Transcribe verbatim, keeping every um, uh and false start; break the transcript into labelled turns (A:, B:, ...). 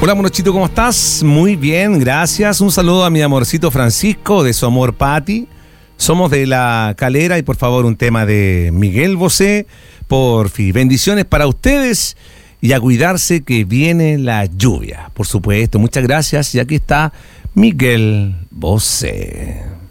A: Hola, Monochito, ¿cómo estás? Muy bien, gracias. Un saludo a mi amorcito Francisco, de su amor Pati. Somos de La Calera y por favor un tema de Miguel Bosé. Por fin, bendiciones para ustedes y a cuidarse que viene la lluvia. Por supuesto, muchas gracias. Y aquí está Miguel Bosé.